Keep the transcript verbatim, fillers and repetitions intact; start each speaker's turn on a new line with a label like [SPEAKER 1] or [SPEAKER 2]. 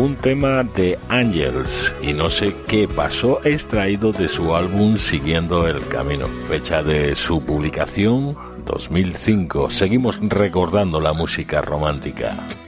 [SPEAKER 1] un tema de Angels y No sé qué pasó, extraído de su álbum Siguiendo el Camino. Fecha de su publicación dos mil cinco. Seguimos recordando la música romántica.